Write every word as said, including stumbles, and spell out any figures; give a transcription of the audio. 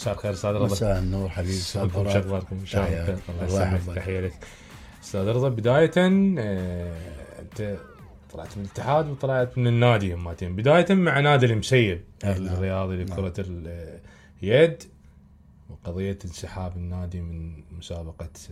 مساء الخير استاذ رضا. مساء النور حبيبي استاذ شلونكم؟ فرات. شخباركم؟ ان شاء الله تحية. الله الله يسلمك. يحفظك. تحيه لك استاذ رضا. بدايه آه، انت طلعت من الاتحاد وطلعت من النادي همتين. بدايه مع نادي المسيب أي نعم. الرياضي لكره اليد، وقضيه انسحاب النادي من مسابقه